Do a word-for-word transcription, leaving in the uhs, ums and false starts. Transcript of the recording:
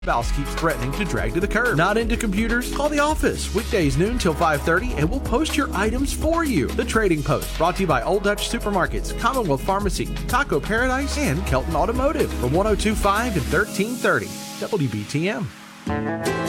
Bouse keeps threatening to drag to the curb. Not into computers? Call the office. Weekdays noon till five thirty and we'll post your items for you. The Trading Post, brought to you by Old Dutch Supermarkets, Commonwealth Pharmacy, Taco Paradise, and Kelton Automotive from one oh two point five and thirteen thirty W B T M.